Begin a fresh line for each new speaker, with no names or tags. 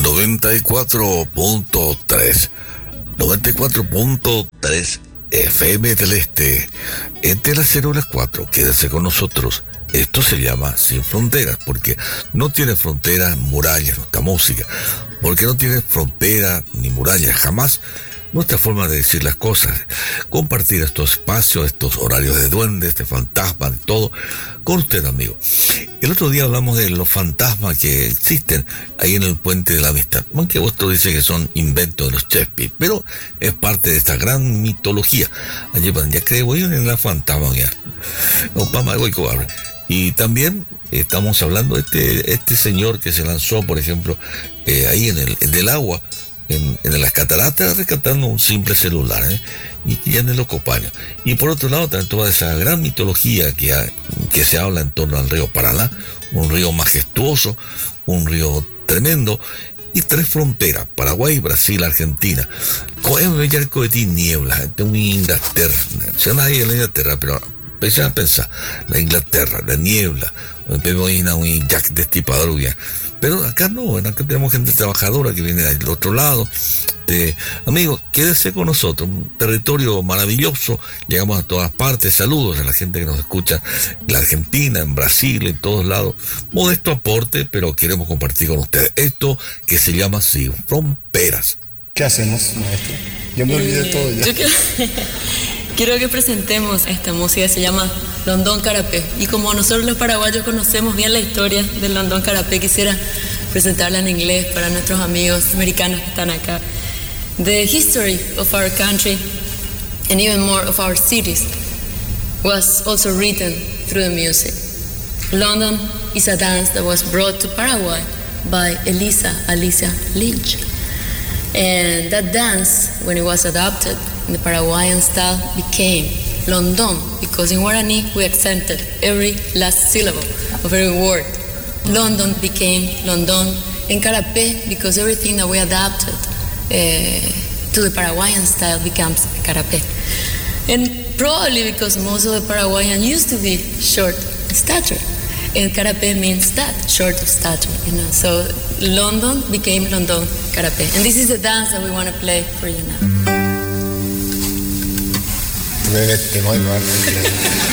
94.3. 94.3 FM del Este. Entre las 0 y las 4. Quédese con nosotros. Esto se llama Sin Fronteras, porque no tiene fronteras, murallas nuestra música. Porque no tiene fronteras ni murallas jamás nuestra forma de decir las cosas. Compartir estos espacios, estos horarios de duendes, de fantasmas, de todo, con usted, amigo. El otro día hablamos de los fantasmas que existen ahí en el Puente de la Amistad. Aunque vosotros dice que son inventos de los Shakespeare, pero es parte de esta gran mitología. Allí ya creo en la fantasma ya. Y también estamos hablando de este señor que se lanzó, por ejemplo, ahí en el agua, en las cataratas, rescatando un simple celular, y ya en el Ocopaño. Y por otro lado, también toda esa gran mitología que se habla en torno al río Paraná, un río majestuoso, un río tremendo, y 3 fronteras: Paraguay, Brasil, Argentina. Arco de ti niebla, en Inglaterra, se llama ahí en Inglaterra, pero empecé a pensar, la Inglaterra, la niebla, un Jack Destripador, pero acá no, acá tenemos gente trabajadora que viene del otro lado. Amigos, quédese con nosotros, un territorio maravilloso, llegamos a todas partes. Saludos a la gente que nos escucha en la Argentina, en Brasil, en todos lados. Modesto aporte, pero queremos compartir con ustedes esto que se llama Sin Fronteras.
¿Qué hacemos, maestro? Yo me olvidé todo ya.
Quiero que presentemos esta música, se llama Londón Carapé. Y como nosotros los paraguayos conocemos bien la historia del Londón Carapé, quisiera presentarla en inglés para nuestros amigos americanos que están acá. The history of our country, and even more of our cities, was also written through the music. London is a dance that was brought to Paraguay by Alicia Lynch. And that dance, when it was adopted in the Paraguayan style, became London, because in Guarani we accented every last syllable of every word. London became London, and Carapé, because everything that we adapted to the Paraguayan style becomes Carapé. And probably because most of the Paraguayan used to be short in stature, and Carapé means that, short of stature, So London became London Carapé. And this is the dance that we want to play for you now.